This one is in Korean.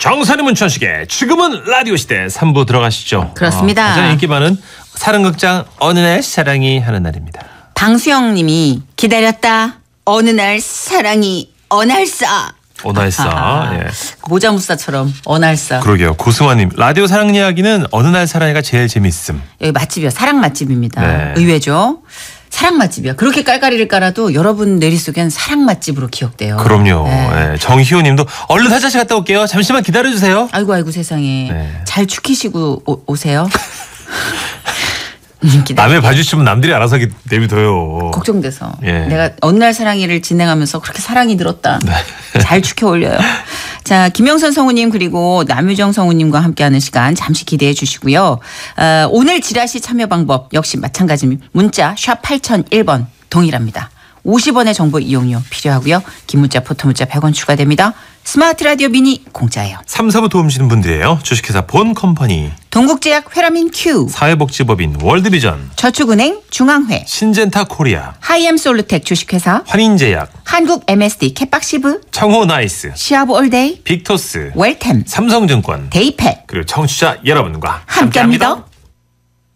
정선이 문천식의 지금은 라디오 시대 3부 들어가시죠. 그렇습니다. 가장 인기 많은 사랑극장 어느 날 사랑이 하는 날입니다. 방수영님이 기다렸다. 어느 날 사랑이 어날싸. 어날싸. 예. 모자무싸처럼 어날싸. 그러게요. 고승환님 라디오 사랑 이야기는 어느 날 사랑이가 제일 재밌음. 여기 맛집이요. 사랑 맛집입니다. 네. 의외죠. 사랑 맛집이야. 그렇게 깔깔이를 깔아도 여러분 내릿속엔 사랑 맛집으로 기억돼요. 그럼요. 네. 예. 정희호님도 얼른 화장실 갔다 올게요. 잠시만 기다려주세요. 아이고 세상에. 네. 잘 축히시고 오세요. 남의 봐주시면 남들이 알아서 내비둬요. 걱정돼서. 예. 내가 어느 날 사랑이를 진행하면서 그렇게 사랑이 늘었다. 네. 잘 축혀 올려요. 자, 김영선 성우님 그리고 남유정 성우님과 함께하는 시간 잠시 기대해 주시고요. 오늘 지라시 참여 방법 역시 마찬가지입니다. 문자 샵 8001번 동일합니다. 50원의 정보 이용료 필요하고요. 긴 문자 포토문자 100원 추가됩니다. 스마트 라디오 미니 공짜예요. 3, 4부 도움 주시는 분들이에요. 주식회사 본컴퍼니, 동국제약 회라민 큐, 사회복지법인 월드비전, 저축은행 중앙회, 신젠타 코리아, 하이엠솔루텍 주식회사, 환인제약, 한국 MSD 캣박시브, 청호나이스, 시아브 올데이, 빅토스, 웰템, 삼성증권, 데이팻 그리고 청취자 여러분과 함께합니다.